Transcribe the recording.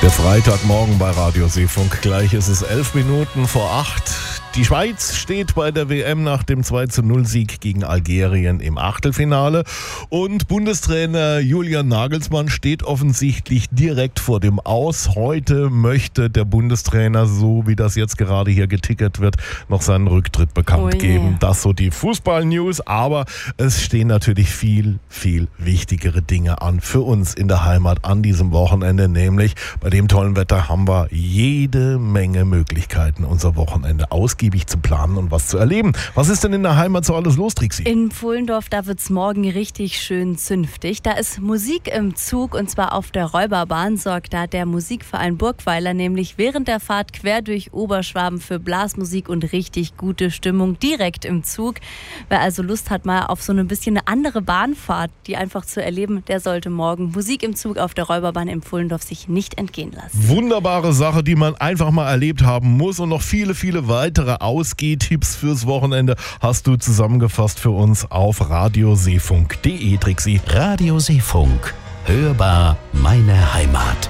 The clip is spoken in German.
Der Freitagmorgen bei Radio Seefunk. Gleich ist es 11 Minuten vor 8. Die Schweiz steht bei der WM nach dem 2:0-Sieg gegen Algerien im Achtelfinale. Und Bundestrainer Julian Nagelsmann steht offensichtlich direkt vor dem Aus. Heute möchte der Bundestrainer, so wie das jetzt gerade hier getickert wird, noch seinen Rücktritt bekannt geben. Das so die Fußball-News. Aber es stehen natürlich viel, viel wichtigere Dinge an für uns in der Heimat an diesem Wochenende. Nämlich bei dem tollen Wetter haben wir jede Menge Möglichkeiten, unser Wochenende ausgiebig zu planen und was zu erleben. Was ist denn in der Heimat so alles los, Trixi? In Pfullendorf, da wird's morgen richtig schön zünftig. Da ist Musik im Zug und zwar auf der Räuberbahn sorgt da der Musikverein Burgweiler nämlich während der Fahrt quer durch Oberschwaben für Blasmusik und richtig gute Stimmung direkt im Zug. Wer also Lust hat, mal auf so ein bisschen eine andere Bahnfahrt, die einfach zu erleben, der sollte morgen Musik im Zug auf der Räuberbahn in Pfullendorf sich nicht entgehen lassen. Wunderbare Sache, die man einfach mal erlebt haben muss, und noch viele, viele weitere Ausgehtipps fürs Wochenende hast du zusammengefasst für uns auf radioseefunk.de, Trixi. Radio Seefunk. Hörbar meine Heimat.